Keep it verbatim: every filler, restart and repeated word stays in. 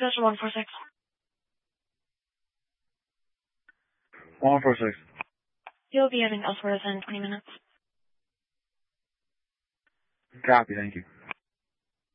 Extension one four six. one four six. You'll be heading elsewhere within twenty minutes. Copy, thank you.